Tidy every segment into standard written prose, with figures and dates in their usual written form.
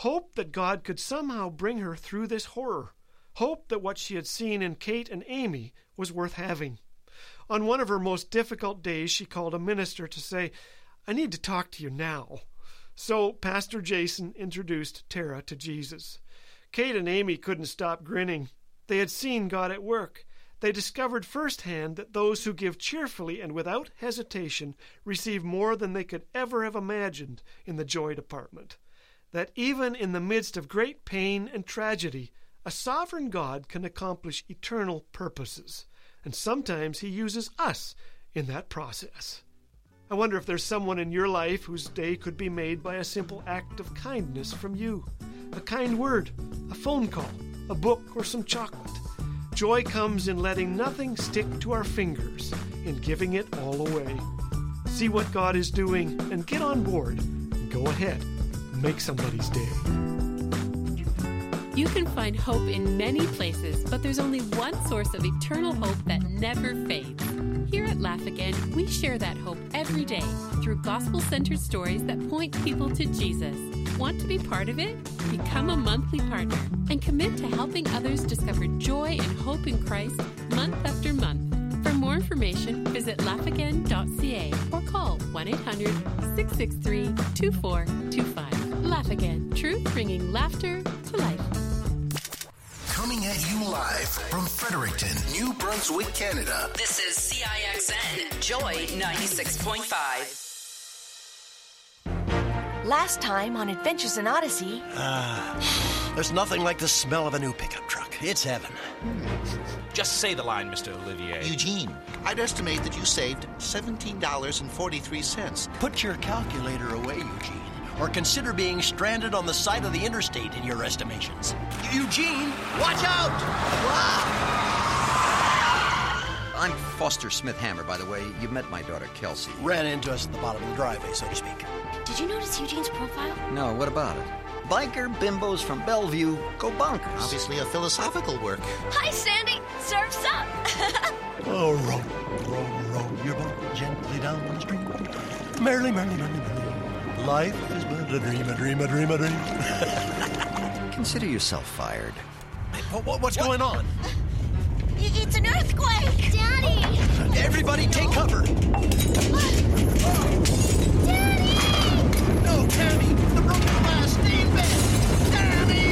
Hope that God could somehow bring her through this horror. Hope that what she had seen in Kate and Amy was worth having. On one of her most difficult days, she called a minister to say, "I need to talk to you now." So Pastor Jason introduced Tara to Jesus. Kate and Amy couldn't stop grinning. They had seen God at work. They discovered firsthand that those who give cheerfully and without hesitation receive more than they could ever have imagined in the joy department. That even in the midst of great pain and tragedy, a sovereign God can accomplish eternal purposes, and sometimes He uses us in that process. I wonder if there's someone in your life whose day could be made by a simple act of kindness from you. A kind word, a phone call, a book, or some chocolate. Joy comes in letting nothing stick to our fingers, in giving it all away. See what God is doing and get on board. And go ahead, make somebody's day. You can find hope in many places, but there's only one source of eternal hope that never fades. Here at Laugh Again, we share that hope every day through gospel-centered stories that point people to Jesus. Want to be part of it? Become a monthly partner and commit to helping others discover joy and hope in Christ month after month. For more information, visit laughagain.ca or call 1-800-663-2425. Laugh Again, truth bringing laughter to life. Coming at you live from Fredericton, New Brunswick, Canada. This is CIXN Joy 96.5. Last time on Adventures in Odyssey... There's nothing like the smell of a new pickup truck. It's heaven. Just say the line, Mr. Olivier. Eugene, I'd estimate that you saved $17.43. Put your calculator away, Eugene, or consider being stranded on the side of the interstate in your estimations. Eugene, watch out! I'm Foster Smith Hammer, by the way. You met my daughter, Kelsey. Ran into us at the bottom of the driveway, so to speak. Did you notice Eugene's profile? No, what about it? Biker bimbos from Bellevue go bonkers. Obviously a philosophical work. Hi, Sandy. Surf's up. Oh, row, your boat gently down the stream. Merrily, merrily, merrily, merrily. Life is but a dream, a dream, a dream, a dream. Consider yourself fired. What's going on? It's an earthquake! Daddy! Everybody take cover! Daddy! No, Tammy! The broken glass! Stay in bed! Tammy!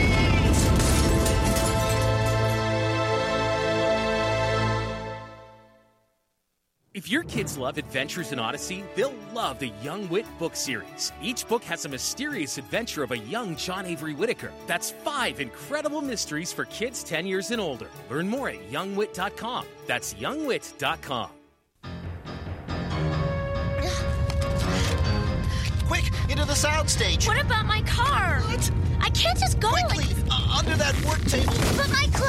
If your kids love Adventures in Odyssey, they'll love the Young Wit book series. Each book has a mysterious adventure of a young John Avery Whitaker. That's 5 incredible mysteries for kids 10 years and older. Learn more at youngwit.com. That's youngwit.com. Quick, into the soundstage. What about my car? What? I can't just go Quickly, like... under that work table. But my